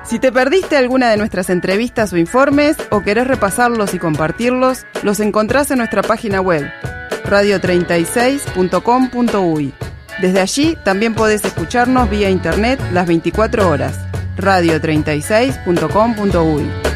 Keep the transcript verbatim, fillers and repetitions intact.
Si te perdiste alguna de nuestras entrevistas o informes o querés repasarlos y compartirlos, los encontrás en nuestra página web, radio treinta y seis punto com punto uy. Desde allí también podés escucharnos vía internet las veinticuatro horas, radio treinta y seis punto com punto uy.